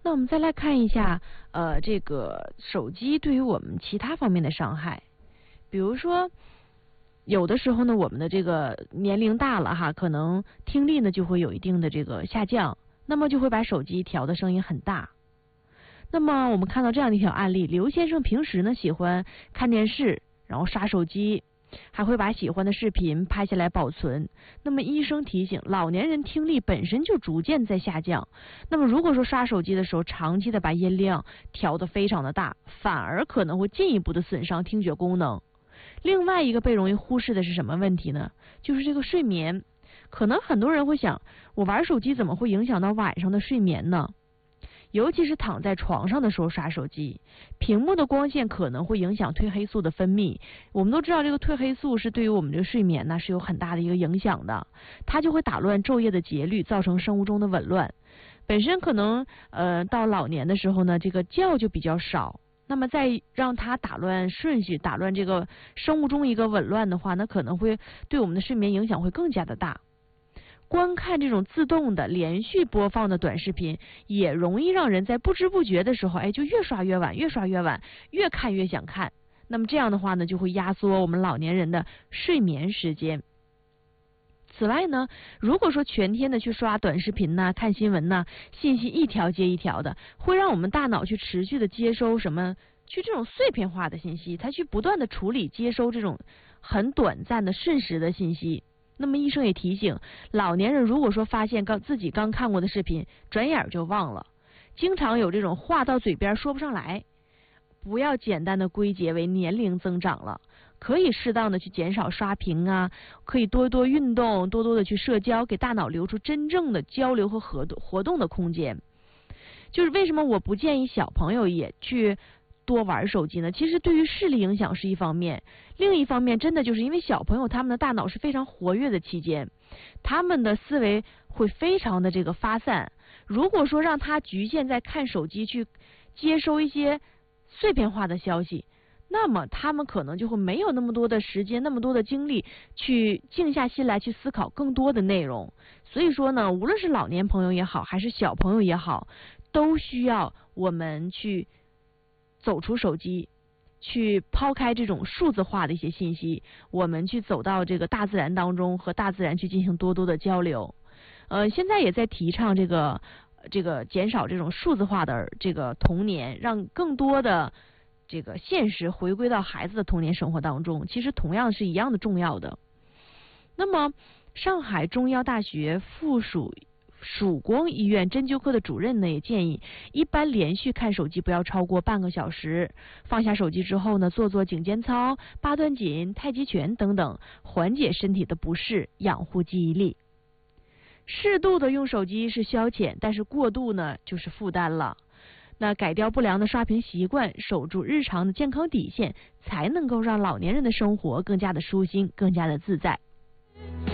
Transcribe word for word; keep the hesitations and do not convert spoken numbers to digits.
那我们再来看一下，呃，这个手机对于我们其他方面的伤害，比如说，有的时候呢，我们的这个年龄大了哈，可能听力呢就会有一定的这个下降，那么就会把手机调的声音很大。那么我们看到这样的一条案例，刘先生平时呢喜欢看电视，然后刷手机，还会把喜欢的视频拍下来保存。那么医生提醒，老年人听力本身就逐渐在下降，那么如果说刷手机的时候长期的把音量调得非常的大，反而可能会进一步的损伤听觉功能。另外一个被容易忽视的是什么问题呢？就是这个睡眠。可能很多人会想，我玩手机怎么会影响到晚上的睡眠呢？尤其是躺在床上的时候刷手机，屏幕的光线可能会影响褪黑素的分泌。我们都知道这个褪黑素是对于我们这个睡眠呢是有很大的一个影响的，它就会打乱昼夜的节律，造成生物钟的紊乱。本身可能呃到老年的时候呢，这个觉就比较少，那么再让它打乱顺序，打乱这个生物钟一个紊乱的话，那可能会对我们的睡眠影响会更加的大。观看这种自动的连续播放的短视频，也容易让人在不知不觉的时候，哎，就越刷越晚，越刷越晚，越看越想看。那么这样的话呢，就会压缩我们老年人的睡眠时间。此外呢，如果说全天的去刷短视频呐、看新闻呐，信息一条接一条的，会让我们大脑去持续的接收什么，去这种碎片化的信息，它去不断的处理接收这种很短暂的瞬时的信息。那么医生也提醒，老年人如果说发现刚自己刚看过的视频，转眼就忘了，经常有这种话到嘴边说不上来，不要简单的归结为年龄增长了，可以适当的去减少刷屏啊，可以多多运动，多多的去社交，给大脑留出真正的交流和活动活动的空间。就是为什么我不建议小朋友也去多玩手机呢？其实对于视力影响是一方面，另一方面真的就是因为小朋友他们的大脑是非常活跃的期间，他们的思维会非常的这个发散。如果说让他局限在看手机去接收一些碎片化的消息，那么他们可能就会没有那么多的时间，那么多的精力去静下心来去思考更多的内容。所以说呢，无论是老年朋友也好，还是小朋友也好，都需要我们去走出手机，去抛开这种数字化的一些信息，我们去走到这个大自然当中，和大自然去进行多多的交流。呃，现在也在提倡这个这个减少这种数字化的这个童年，让更多的这个现实回归到孩子的童年生活当中，其实同样是一样的重要的。那么，上海中医药大学附属曙光医院针灸科的主任呢，也建议一般连续看手机不要超过半个小时，放下手机之后呢，做做颈肩操、八段锦、太极拳等等，缓解身体的不适，养护记忆力。适度的用手机是消遣，但是过度呢就是负担了。那改掉不良的刷屏习惯，守住日常的健康底线，才能够让老年人的生活更加的舒心，更加的自在。